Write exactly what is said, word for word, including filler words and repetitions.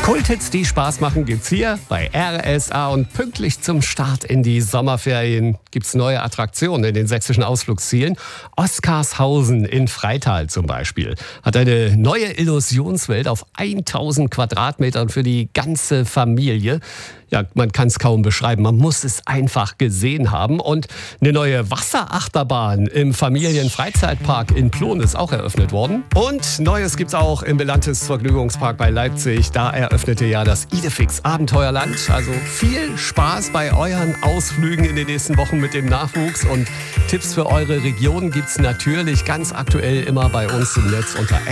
Kulthits, die Spaß machen, gibt's hier bei R S A. Und pünktlich zum Start in die Sommerferien gibt's neue Attraktionen in den sächsischen Ausflugszielen. Oskarshausen in Freital zum Beispiel hat eine neue Illusionswelt auf tausend Quadratmetern für die ganze Familie. Ja, man kann es kaum beschreiben. Man muss es einfach gesehen haben. Und eine neue Wasserachterbahn im Familienfreizeitpark in Plon ist auch eröffnet worden. Und Neues gibt's auch im Belantes Vergnügungspark bei Leipzig. Da eröffnete ja das Idefix Abenteuerland. Also viel Spaß bei euren Ausflügen in den nächsten Wochen mit dem Nachwuchs. Und Tipps für eure Region gibt's natürlich ganz aktuell immer bei uns im Netz unter